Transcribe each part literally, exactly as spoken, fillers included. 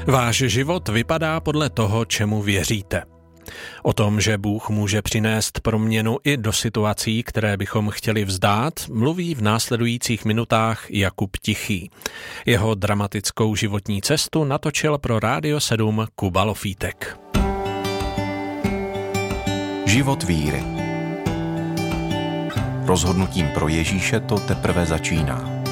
Váš život vypadá podle toho, čemu věříte. O tom, že Bůh může přinést proměnu i do situací, které bychom chtěli vzdát, mluví v následujících minutách Jakub Tichý. Jeho dramatickou životní cestu natočil pro Rádio sedm Kuba Lofítek. Život víry. Rozhodnutím pro Ježíše to teprve začíná.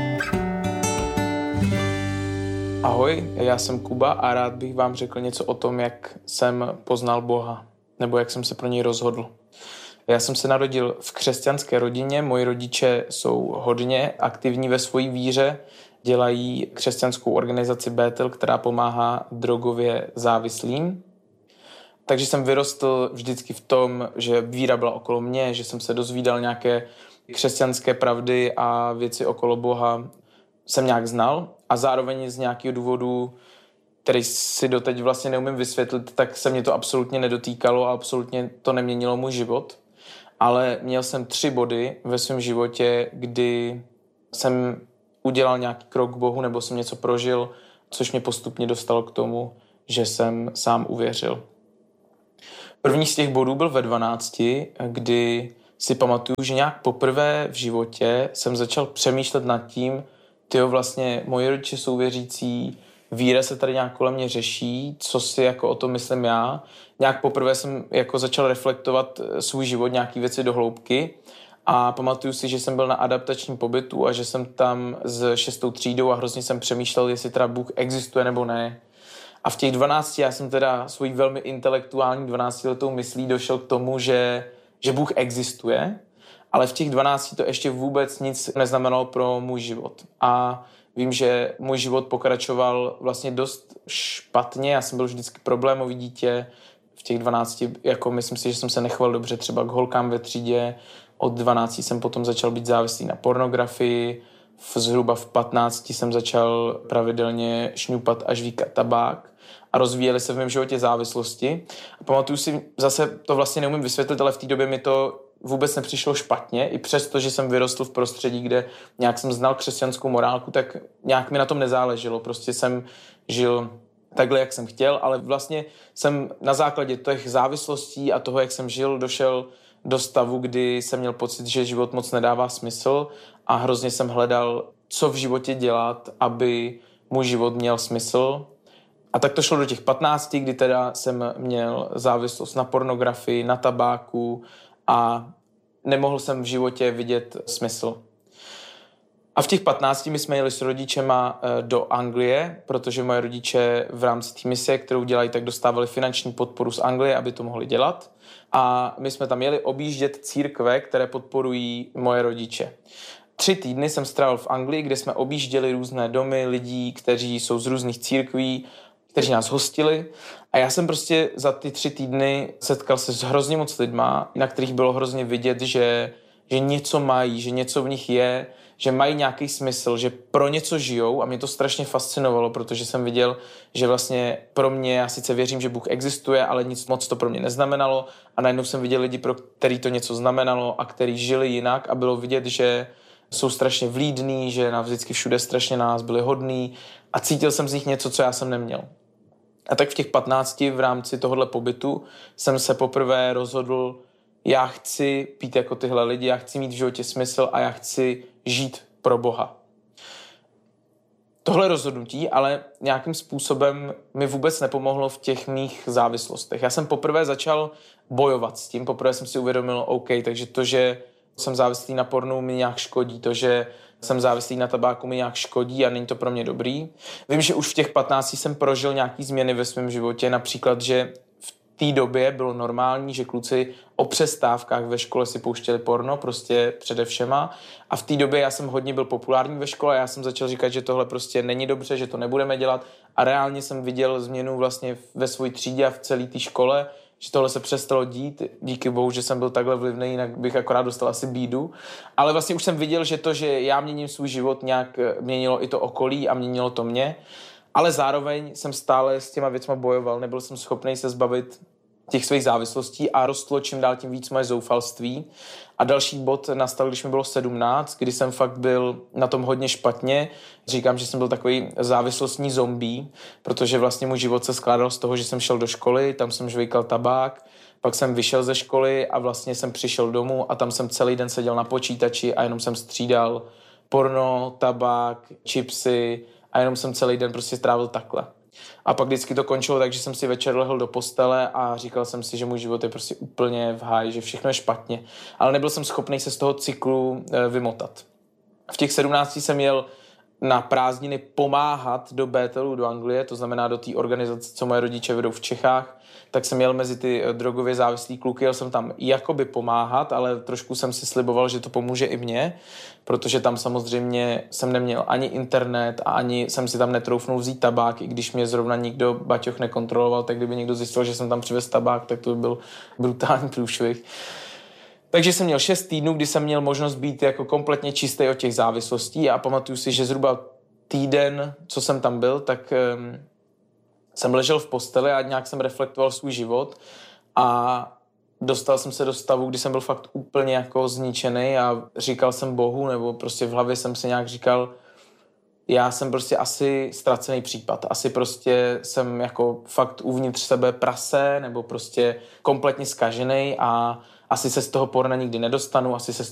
Ahoj, já jsem Kuba a rád bych vám řekl něco o tom, jak jsem poznal Boha, nebo jak jsem se pro něj rozhodl. Já jsem se narodil v křesťanské rodině, moji rodiče jsou hodně aktivní ve své víře, dělají křesťanskou organizaci Bétel, která pomáhá drogově závislým. Takže jsem vyrostl vždycky v tom, že víra byla okolo mě, že jsem se dozvídal nějaké křesťanské pravdy a věci okolo Boha jsem nějak znal a zároveň z nějakého důvodu, který si doteď vlastně neumím vysvětlit, tak se mě to absolutně nedotýkalo a absolutně to neměnilo můj život. Ale měl jsem tři body ve svém životě, kdy jsem udělal nějaký krok k Bohu nebo jsem něco prožil, což mě postupně dostalo k tomu, že jsem sám uvěřil. První z těch bodů byl ve dvanácti, kdy si pamatuju, že nějak poprvé v životě jsem začal přemýšlet nad tím, tyjo, vlastně moji rodiče jsou věřící, víra se tady nějak kolem mě řeší, co si jako o tom myslím já. Nějak poprvé jsem jako začal reflektovat svůj život, nějaký věci do hloubky a pamatuju si, že jsem byl na adaptačním pobytu a že jsem tam s šestou třídou a hrozně jsem přemýšlel, jestli teda Bůh existuje nebo ne. A v těch dvanácti já jsem teda svojí velmi intelektuální dvanáctiletou myslí došel k tomu, že, že Bůh existuje, ale v těch dvanácti to ještě vůbec nic neznamenalo pro můj život. A vím, že můj život pokračoval vlastně dost špatně, já jsem byl vždycky problémový dítě, v těch dvanácti, jako myslím si, že jsem se nechoval dobře třeba k holkám ve třídě, od dvanácti jsem potom začal být závislý na pornografii, v zhruba v patnácti jsem začal pravidelně šňupat a žvíkat tabák a rozvíjely se v mém životě závislosti. A pamatuju si, zase to vlastně neumím vysvětlit, ale v té době mi to vůbec nepřišlo špatně, i přesto, že jsem vyrostl v prostředí, kde nějak jsem znal křesťanskou morálku, tak nějak mi na tom nezáleželo. Prostě jsem žil takhle, jak jsem chtěl, ale vlastně jsem na základě těch závislostí a toho, jak jsem žil, došel do stavu, kdy jsem měl pocit, že život moc nedává smysl a hrozně jsem hledal, co v životě dělat, aby můj život měl smysl. A tak to šlo do těch patnácti, kdy teda jsem měl závislost na pornografii, na tabáku a nemohl jsem v životě vidět smysl. A v těch patnácti my jsme jeli s rodičema do Anglie, protože moje rodiče v rámci té mise, kterou dělají, tak dostávali finanční podporu z Anglie, aby to mohli dělat. A my jsme tam jeli objíždět církve, které podporují moje rodiče. Tři týdny jsem strávil v Anglii, kde jsme objížděli různé domy lidí, kteří jsou z různých církví, kteří nás hostili. A já jsem prostě za ty tři týdny setkal se s hrozně moc lidma, na kterých bylo hrozně vidět, že, že něco mají, že něco v nich je, že mají nějaký smysl, že pro něco žijou a mě to strašně fascinovalo, protože jsem viděl, že vlastně pro mě, já sice věřím, že Bůh existuje, ale nic moc to pro mě neznamenalo a najednou jsem viděl lidi, pro který to něco znamenalo a který žili jinak a bylo vidět, že jsou strašně vlídní, že vždycky všude strašně nás byli hodní a cítil jsem z nich něco, co já jsem neměl. A tak v těch patnácti v rámci tohohle pobytu jsem se poprvé rozhodl, já chci být jako tyhle lidi, já chci mít v životě smysl a já chci žít pro Boha. Tohle rozhodnutí ale nějakým způsobem mi vůbec nepomohlo v těch mých závislostech. Já jsem poprvé začal bojovat s tím, poprvé jsem si uvědomil, OK, takže to, že jsem závislý na pornu, mi nějak škodí, to, že jsem závislý na tabáku, mi nějak škodí a není to pro mě dobrý. Vím, že už v těch patnácti jsem prožil nějaký změny ve svém životě, například, že v té době bylo normální, že kluci o přestávkách ve škole si pouštěli porno, prostě přede všema. A v té době já jsem hodně byl populární ve škole, já jsem začal říkat, že tohle prostě není dobře, že to nebudeme dělat a reálně jsem viděl změnu vlastně ve své třídě a v celé té škole, že tohle se přestalo dít, díky bohu, že jsem byl takhle vlivný, jinak bych akorát dostal asi bídu. Ale vlastně už jsem viděl, že to, že já měním svůj život, nějak měnilo i to okolí a měnilo to mě. Ale zároveň jsem stále s těma věcma bojoval, nebyl jsem schopný se zbavit těch svých závislostí a rostlo čím dál tím víc moje zoufalství. A další bod nastal, když mi bylo sedmnáct, kdy jsem fakt byl na tom hodně špatně. Říkám, že jsem byl takový závislostní zombie, protože vlastně můj život se skládal z toho, že jsem šel do školy, tam jsem žvejkal tabák, pak jsem vyšel ze školy a vlastně jsem přišel domů a tam jsem celý den seděl na počítači a jenom jsem střídal porno, tabák, chipsy a jenom jsem celý den prostě strávil takhle. A pak vždycky to končilo tak, že jsem si večer lehl do postele a říkal jsem si, že můj život je prostě úplně v háji, že všechno je špatně. Ale nebyl jsem schopný se z toho cyklu vymotat. V těch sedmnácti jsem jel na prázdniny pomáhat do Bethelu, do Anglie, to znamená do té organizace, co moje rodiče vedou v Čechách, tak jsem jel mezi ty drogově závislý kluky, jel jsem tam jakoby pomáhat, ale trošku jsem si sliboval, že to pomůže i mně, protože tam samozřejmě jsem neměl ani internet a ani jsem si tam netroufnul vzít tabák, i když mě zrovna nikdo baťoch nekontroloval, tak kdyby někdo zjistil, že jsem tam přivez tabák, tak to by byl brutální průšvih. Takže jsem měl šest týdnů, kdy jsem měl možnost být jako kompletně čistý od těch závislostí a pamatuju si, že zhruba týden, co jsem tam byl, tak um, jsem ležel v posteli a nějak jsem reflektoval svůj život a dostal jsem se do stavu, kdy jsem byl fakt úplně jako zničený a říkal jsem Bohu, nebo prostě v hlavě jsem si nějak říkal, já jsem prostě asi ztracený případ. Asi prostě jsem jako fakt uvnitř sebe prase nebo prostě kompletně zkažený a asi se z toho porna nikdy nedostanu, asi se